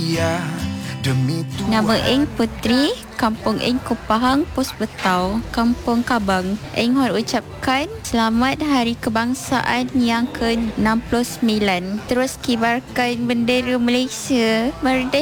setia demi Tuhan. Nama Eng Putri, Kampung Eng Kupahang, Pos Betau, Kampung Kabang. Eng mohon ucapkan selamat Hari Kebangsaan yang ke-69. Terus kibarkan bendera Malaysia. Merdeka.